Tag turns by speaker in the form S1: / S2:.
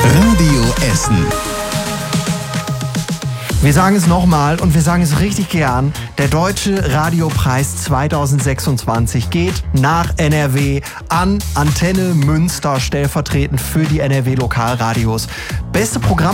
S1: Radio Essen.
S2: Wir sagen es nochmal und wir sagen es richtig gern. Der Deutsche Radiopreis 2026 geht nach NRW an Antenne Münster stellvertretend für die NRW Lokalradios. Beste Programm